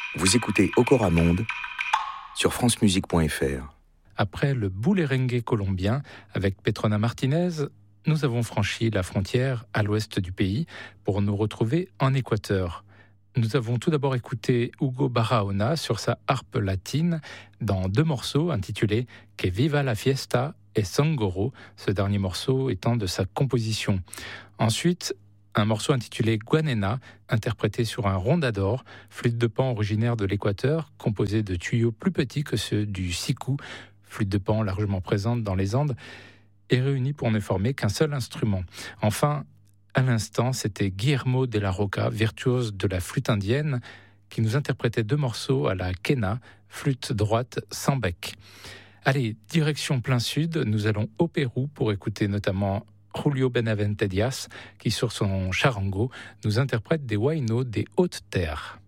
Vous écoutez Okora Monde sur francemusique.fr. Après le boulerengue colombien avec Petrona Martinez, nous avons franchi la frontière à l'ouest du pays pour nous retrouver en Équateur. Nous avons tout d'abord écouté Hugo Barahona sur sa harpe latine dans 2 morceaux intitulés Que viva la fiesta et Sangoro, ce dernier morceau étant de sa composition. Ensuite, un morceau intitulé Guanena, interprété sur un rondador, flûte de pan originaire de l'Équateur, composé de tuyaux plus petits que ceux du siku, flûte de pan largement présente dans les Andes, et réunie pour ne former qu'un seul instrument. Enfin, à l'instant, c'était Guillermo de la Roca, virtuose de la flûte indienne, qui nous interprétait 2 morceaux à la quena, flûte droite sans bec. Allez, direction plein sud, nous allons au Pérou pour écouter notamment Julio Benavente Díaz, qui sur son charango nous interprète des huaynos des hautes terres.